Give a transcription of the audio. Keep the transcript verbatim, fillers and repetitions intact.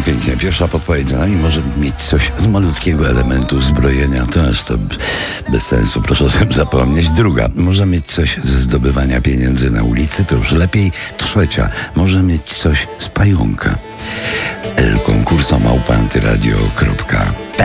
pięknie. Pierwsza podpowiedź za nami może mieć coś z malutkiego elementu zbrojenia. To aż to bez sensu, proszę o tym zapomnieć. Druga, może mieć coś ze zdobywania pieniędzy na ulicy, to już lepiej. Trzecia, może mieć coś z pająka. El Concurso małpa antyradio kropka pe